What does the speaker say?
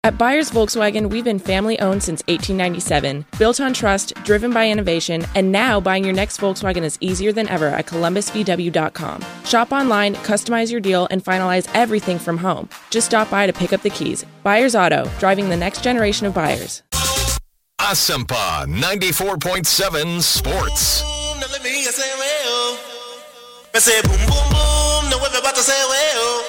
At Byers Volkswagen, we've been family-owned since 1897, built on trust, driven by innovation, and now buying your next Volkswagen is easier than ever at columbusvw.com. Shop online, customize your deal, and finalize everything from home. Just stop by to pick up the keys. Byers Auto, driving the next generation of buyers. Asampa 94.7 Sports. Now let me hear you say, well. I say, boom, boom, boom. Now everybody say, well.